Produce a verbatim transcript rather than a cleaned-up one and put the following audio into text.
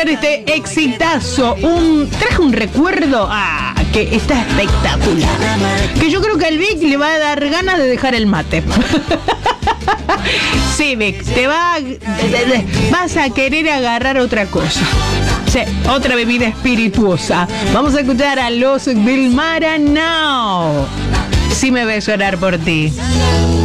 escuchar este exitazo. Un, traje un recuerdo ah, que está espectacular. Que yo creo que al Vic le va a dar ganas de dejar el mate. Sí, Vic, te va, vas a querer agarrar otra cosa. Sí, otra bebida espirituosa. Vamos a escuchar a Los del Maranao. Si me ves orar por ti.